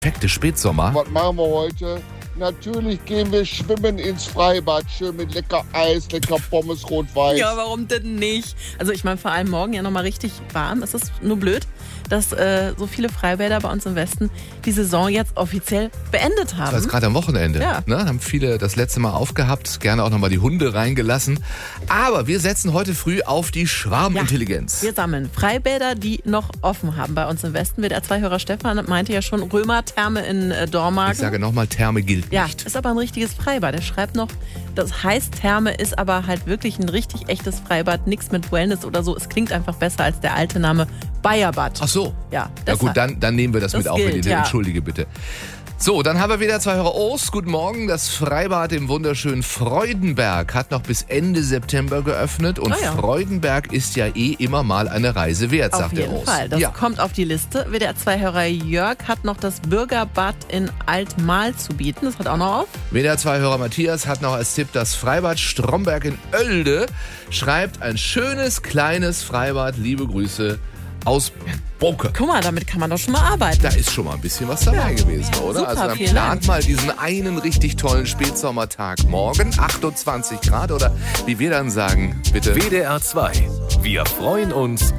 perfekte Spätsommer. Was machen wir heute? Natürlich gehen wir schwimmen ins Freibad, schön mit lecker Eis, lecker Pommes rot-weiß. Ja, warum denn nicht? Also ich meine, vor allem morgen ja nochmal richtig warm. Es ist nur blöd, dass so viele Freibäder bei uns im Westen die Saison jetzt offiziell beendet haben. Das ist gerade am Wochenende. Ja. Ne? Haben viele das letzte Mal aufgehabt, gerne auch nochmal die Hunde reingelassen. Aber wir setzen heute früh auf die Schwarmintelligenz. Wir sammeln Freibäder, die noch offen haben bei uns im Westen. WDR2-Hörer Stefan meinte ja schon Römer-Therme in Dormagen. Ich sage nochmal, Therme gilt Ja, nicht. ist aber ein richtiges Freibad. Er schreibt noch, das heißt Therme, ist aber halt wirklich ein richtig echtes Freibad. Nichts mit Wellness oder so. Es klingt einfach besser als der alte Name Bayerbad. Ach so. Ja, Ja gut, dann nehmen wir das mit auf. gilt, ja. Entschuldige bitte. So, dann haben wir wieder 2 Hörer. Ost, guten Morgen. Das Freibad im wunderschönen Freudenberg hat noch bis Ende September geöffnet. Und Freudenberg ist ja immer mal eine Reise wert, sagt der Ost. Auf jeden Fall, das kommt auf die Liste. WDR2-Hörer Jörg hat noch das Bürgerbad in Altmahl zu bieten. Das hat auch noch auf. WDR2-Hörer Matthias hat noch als Tipp das Freibad Stromberg in Oelde. Schreibt ein schönes, kleines Freibad. Liebe Grüße aus Boke. Guck mal, damit kann man doch schon mal arbeiten. Da ist schon mal ein bisschen was dabei gewesen, oder? Super, Also dann vielen plant Dank. mal diesen einen richtig tollen Spätsommertag morgen, 28 Grad oder wie wir dann sagen, bitte. WDR 2. Wir freuen uns